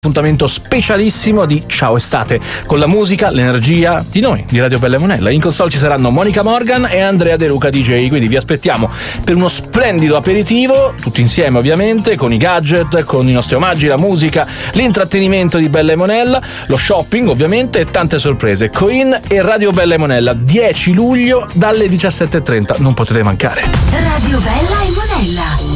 Appuntamento specialissimo di Ciao Estate, con la musica, l'energia di noi, di Radio Bella e Monella. In console ci saranno Monica Morgan e Andrea De Luca DJ, quindi vi aspettiamo per uno splendido aperitivo, tutti insieme ovviamente, con i gadget, con i nostri omaggi, la musica, l'intrattenimento di Bella e Monella, lo shopping ovviamente e tante sorprese. Coin e Radio Bella e Monella, 10 luglio dalle 17:30, non potete mancare. Radio Bella e Monella.